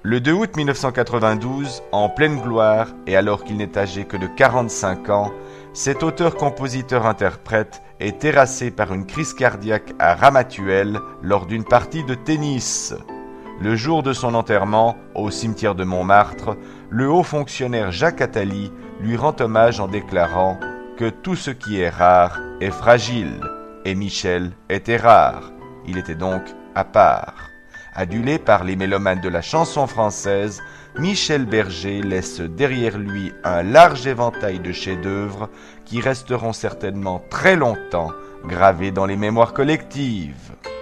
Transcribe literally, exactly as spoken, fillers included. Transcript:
Le deux août mille neuf cent quatre-vingt-douze, en pleine gloire et alors qu'il n'est âgé que de quarante-cinq ans, cet auteur-compositeur-interprète est terrassé par une crise cardiaque à Ramatuelle lors d'une partie de tennis. Le jour de son enterrement, au cimetière de Montmartre, le haut fonctionnaire Jacques Attali lui rend hommage en déclarant que tout ce qui est rare est fragile, et Michel était rare, il était donc à part. Adulé par les mélomanes de la chanson française, Michel Berger laisse derrière lui un large éventail de chefs-d'œuvre qui resteront certainement très longtemps gravés dans les mémoires collectives.